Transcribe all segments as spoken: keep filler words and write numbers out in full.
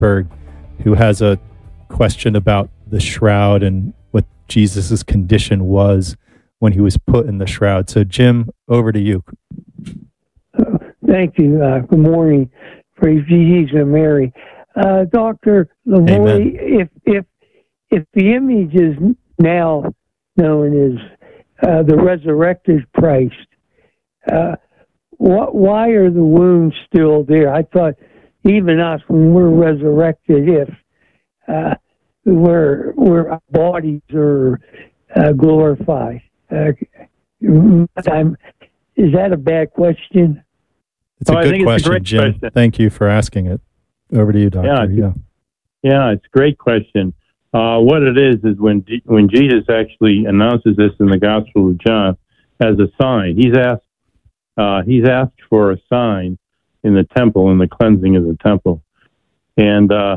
Pittsburgh, who has a question about the shroud and what Jesus's condition was when he was put in the shroud. So, Jim, over to you. Uh, thank you. Uh, good morning. Praise Jesus and Mary. Uh, Doctor Lavoie, if if if the image is now known as uh, the resurrected Christ, uh, what, why are the wounds still there? I thought even us, when we're resurrected, if uh, we're, we're, our bodies are uh, glorified. Uh, I'm, is that a bad question? It's a oh, good question, a Jim. Question. Thank you for asking it. Over to you, Doctor. Yeah, yeah. yeah, it's a great question. Uh, what it is is when G- when Jesus actually announces this in the Gospel of John as a sign, he's asked uh, he's asked for a sign in the temple, in the cleansing of the temple, and uh,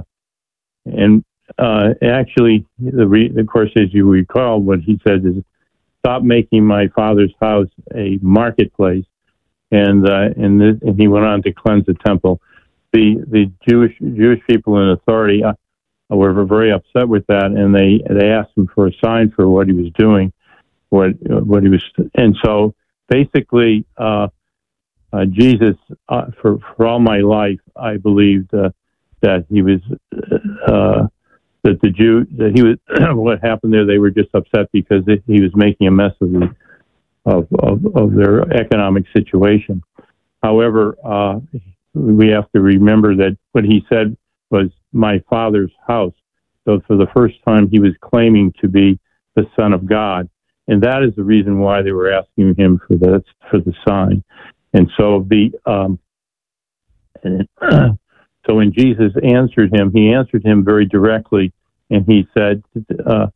and uh, actually, the re- of course, as you recall, what he said is, "Stop making my Father's house a marketplace," and uh, and, this, and he went on to cleanse the temple. The the Jewish Jewish people in authority uh, were very upset with that, and they they asked him for a sign for what he was doing, what what he was, and so basically, uh, uh, Jesus, uh, for for all my life, I believed uh, that he was uh, that the Jew that he was what happened there. They were just upset because it, he was making a mess of the of of, of their economic situation. However, uh, we have to remember that what he said was my Father's house. So for the first time, he was claiming to be the Son of God. And that is the reason why they were asking him for the, for the sign. And so the, um, and, so when Jesus answered him, he answered him very directly. And he said, uh,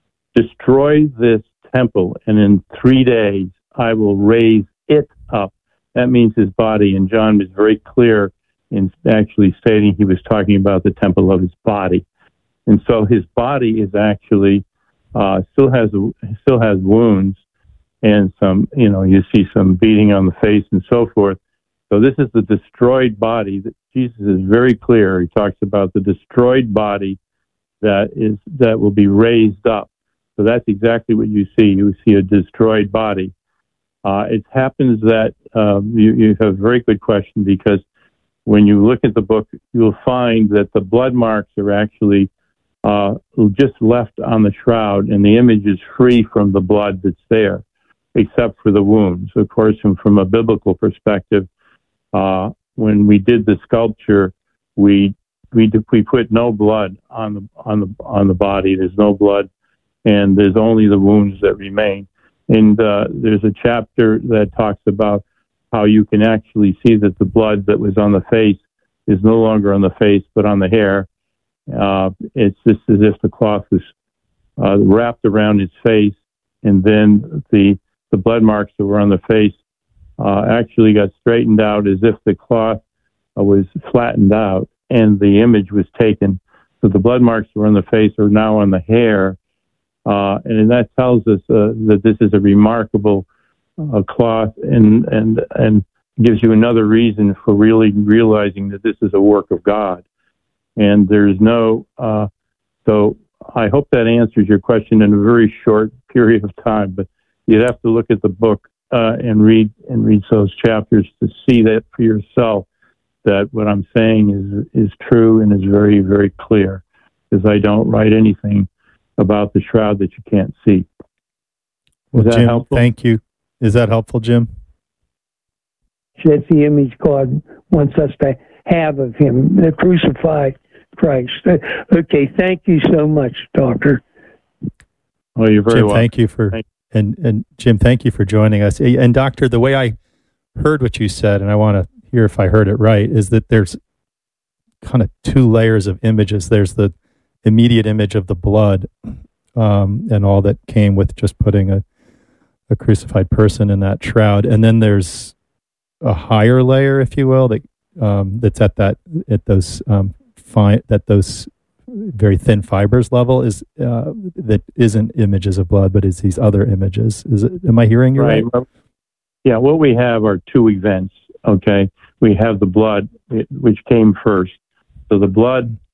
destroy this temple, and in three days I will raise it up. That means his body. And John was very clear in actually stating he was talking about the temple of his body. And so his body is actually uh, still has still has wounds and some, you know, you see some beating on the face and so forth. So this is the destroyed body. That Jesus is very clear. He talks about the destroyed body that is that will be raised up. So that's exactly what you see. You see a destroyed body. Uh, it happens that um, you, you have a very good question, because when you look at the book, you'll find that the blood marks are actually uh, just left on the shroud, and the image is free from the blood that's there, except for the wounds. Of course, from, from a biblical perspective, uh, when we did the sculpture, we we we put no blood on the on the on the body. There's no blood, and there's only the wounds that remain. And uh, there's a chapter that talks about how you can actually see that the blood that was on the face is no longer on the face, but on the hair. Uh, it's just as if the cloth was uh, wrapped around his face, and then the the blood marks that were on the face uh, actually got straightened out as if the cloth uh, was flattened out, and the image was taken. So the blood marks that were on the face are now on the hair. Uh, and that tells us uh, that this is a remarkable uh, cloth, and, and and gives you another reason for really realizing that this is a work of God. And there's no, uh, so I hope that answers your question in a very short period of time, but you'd have to look at the book uh, and read and read those chapters to see that for yourself, that what I'm saying is is true and is very, very clear, because I don't write anything about the shroud that you can't see. Well, Jim, helpful? Thank you. Is that helpful, Jim? That's the image God wants us to have of him, the crucified Christ. Okay, thank you so much, Doctor. Oh, you're very Jim, welcome. Thank you for, thank and, and Jim, thank you for joining us. And Doctor, the way I heard what you said, and I want to hear if I heard it right, is that there's kind of two layers of images. There's the immediate image of the blood um, and all that came with just putting a, a crucified person in that shroud, and then there's a higher layer, if you will, that um, that's at that at those um, fine that those very thin fibers level is uh, that isn't images of blood, but is these other images. Is it? Am I hearing you right? right? Well, yeah, what we have are two events. Okay, we have the blood, which came first. So the blood